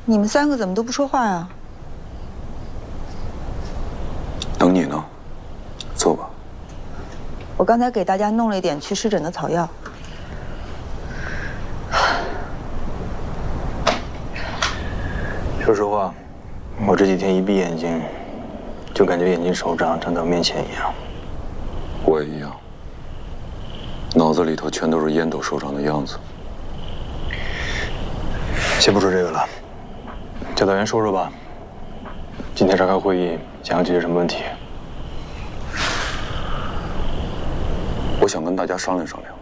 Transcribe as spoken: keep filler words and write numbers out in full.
你们三个怎么都不说话呀？ 等你呢，坐吧。 我刚才给大家弄了一点祛湿疹的草药。 说实话，我这几天一闭眼睛，就感觉眼睛手掌长到面前一样。 我也一样，脑子里头全都是烟斗手掌的样子。 先不说这个了，教导员说说吧。今天召开会议，想要解决什么问题？ 我想跟大家商量商量。